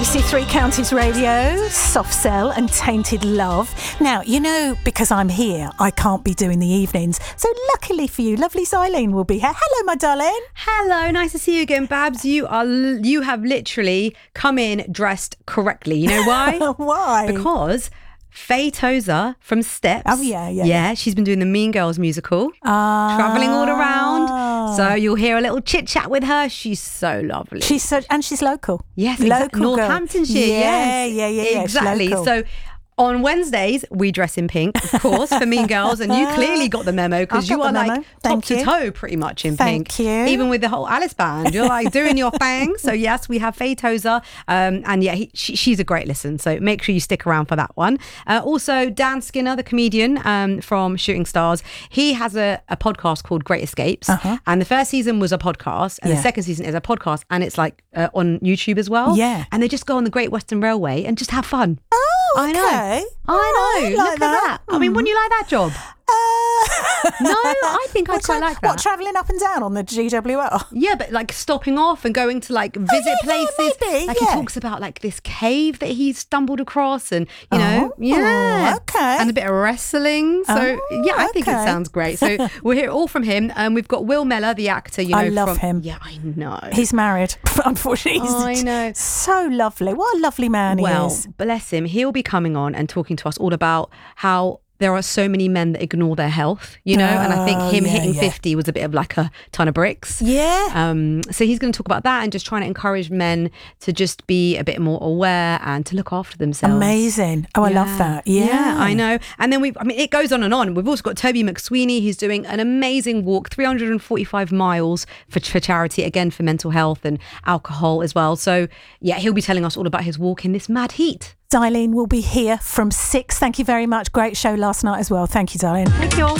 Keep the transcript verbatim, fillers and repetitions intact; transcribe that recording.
C Three Counties Radio, Soft Cell and Tainted Love. Now, you know, because I'm here, I can't be doing the evenings. So luckily for you, lovely Xylene will be here. Hello, my darling. Hello, nice to see you again, Babs. You are you have literally come in dressed correctly. You know why? Why? Because Faye Tozer from Steps. Oh, yeah, yeah. Yeah, she's been doing the Mean Girls musical, Ah. travelling all around. So you'll hear a little chit chat with her. She's so lovely. She's so, and she's local. Yes, local exactly. Northamptonshire. Girl. Yeah, yeah, yeah, yeah, yeah. exactly. So on Wednesdays, we dress in pink, of course, for Mean Girls. And you clearly got the memo because you are like top to toe pretty much in Thank pink. you. Even with the whole Alice band. You're like doing your thing. So yes, we have Faye Tozer. Um, and yeah, he, she, she's a great listen. So make sure you stick around for that one. Uh, also, Dan Skinner, the comedian um, from Shooting Stars, he has a, a podcast called Great Escapes. Uh-huh. And the first season was a podcast. And Yeah. the second season is a podcast. And it's like uh, on YouTube as well. Yeah. And they just go on the Great Western Railway and just have fun. Oh, okay. I know. I Oh, know. I like Look at that. that. I mean, wouldn't you like that job? Uh, No, I think I what, quite tra- like that. What, travelling up and down on the G W R? Yeah, but like stopping off and going to like visit yeah, yeah, places. maybe, like yeah. he talks about like this cave that he stumbled across and, you know, Oh, yeah. okay. And a bit of wrestling. So, Oh, yeah, I think it okay. sounds great. So we'll hear all from him. Um, we've got Will Mellor, the actor, you know. I love from, him. Yeah, I know. He's married, unfortunately. He's I know. So lovely. What a lovely man Well, he is. bless him. He'll be coming on and talking to us all about how there are so many men that ignore their health, you know, and I think Oh, him yeah, hitting yeah. fifty was a bit of like a ton of bricks. Yeah. Um, so he's going to talk about that and just trying to encourage men to just be a bit more aware and to look after themselves. Amazing. Oh, I love that. Yeah. I know. And then we've, I mean, it goes on and on. We've also got Toby McSweeney. He's doing an amazing walk, three hundred forty-five miles for, for charity, again, for mental health and alcohol as well. So yeah, he'll be telling us all about his walk in this mad heat. Xylene will be here from six. Thank you very much. Great show last night as well. Thank you, darling. Thank you all.